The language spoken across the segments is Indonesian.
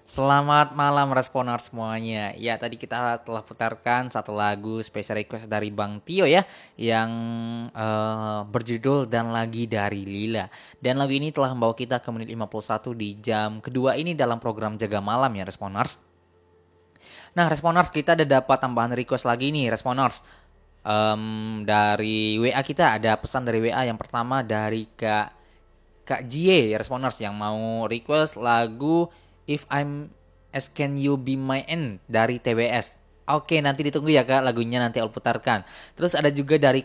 Selamat malam Responer semuanya. Ya, tadi kita telah putarkan satu lagu special request dari Bang Tio ya, yang berjudul Dan Lagi dari Lila. Dan lagu ini telah membawa kita ke menit 51 di jam kedua ini dalam program Jaga Malam ya Responers. Nah Responers, kita ada dapat tambahan request lagi nih Responers. Dari WA kita ada pesan dari WA yang pertama dari Kak Jie ya Responers, yang mau request lagu If I'm As Can You Be My End dari TBS. Oke, nanti ditunggu ya Kak, lagunya nanti aku putarkan. Terus ada juga dari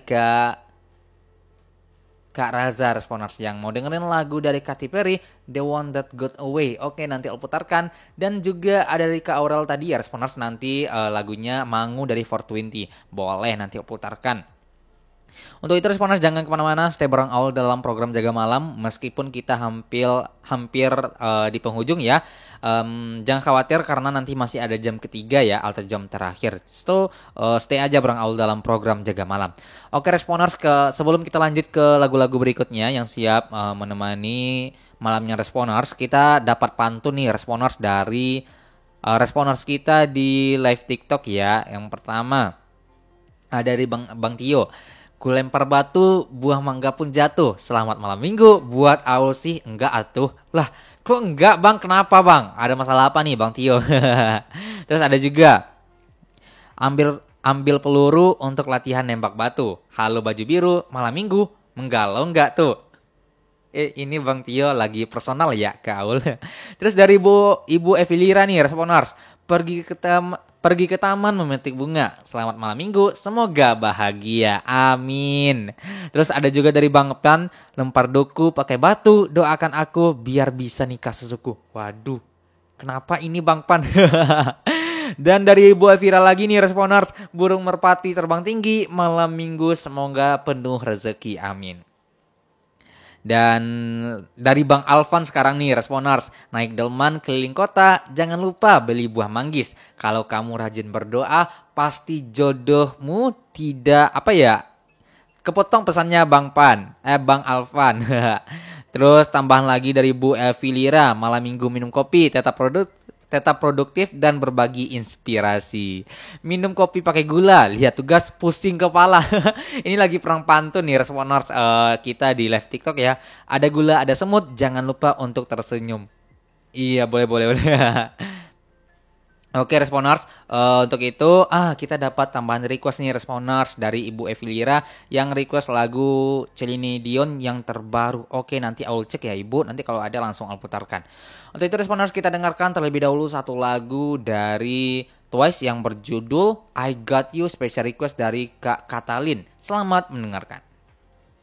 Kak Raza Responers yang mau dengerin lagu dari Katy Perry, The One That Got Away. Oke, nanti aku putarkan. Dan juga ada dari Kak Aurel tadi ya Responers, nanti lagunya Mangu dari 420. Boleh nanti aku putarkan. Untuk itu Responers jangan kemana-mana, stay bareng Aul dalam program Jaga Malam. Meskipun kita hampir di penghujung ya, jangan khawatir karena nanti masih ada jam ketiga ya, atau jam terakhir. So stay aja bareng Aul dalam program Jaga Malam. Oke Responers, sebelum kita lanjut ke lagu-lagu berikutnya yang siap menemani malamnya Responers, kita dapat pantun nih Responers dari Responers kita di live TikTok ya. Yang pertama ada dari Bang Tio. Ku lempar batu, buah mangga pun jatuh. Selamat malam minggu, buat Aul sih enggak atuh. Lah, kok enggak bang? Kenapa bang? Ada masalah apa nih Bang Tio? Terus ada juga, ambil ambil peluru untuk latihan nembak batu. Halo baju biru, malam minggu, menggalau enggak tuh? Ini Bang Tio lagi personal ya ke Aul. Terus dari Ibu Evilira nih Responers. Pergi ke taman memetik bunga. Selamat malam minggu. Semoga bahagia. Amin. Terus ada juga dari Bang Pan. Lempar duku pakai batu. Doakan aku biar bisa nikah sesuku. Waduh. Kenapa ini Bang Pan? Dan dari Ibu Evira lagi nih Responers. Burung merpati terbang tinggi. Malam minggu semoga penuh rezeki. Amin. Dan dari Bang Alvan sekarang nih Responers, naik delman keliling kota, jangan lupa beli buah manggis. Kalau kamu rajin berdoa, pasti jodohmu tidak kepotong pesannya Bang Alvan. Terus tambahan lagi dari Bu Elvi Lira, malam minggu minum kopi, tetap produktif dan berbagi inspirasi. Minum kopi pakai gula, lihat tugas pusing kepala. Ini lagi perang pantun nih Responers kita di live TikTok ya. Ada gula, ada semut, jangan lupa untuk tersenyum. Iya, boleh. Oke Responers, untuk itu kita dapat tambahan request nih Responers dari Ibu Evilira yang request lagu Celine Dion yang terbaru. Oke, nanti Aul cek ya Ibu, nanti kalau ada langsung Aul putarkan. Untuk itu Responers, kita dengarkan terlebih dahulu satu lagu dari Twice yang berjudul I Got You, special request dari Kak Katalin. Selamat mendengarkan.